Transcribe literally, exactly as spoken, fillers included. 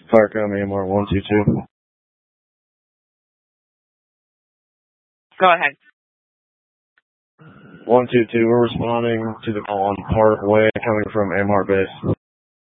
Firecom A M R one two two. Go ahead. one two two, we're responding to the call on Parkway coming from A M R base.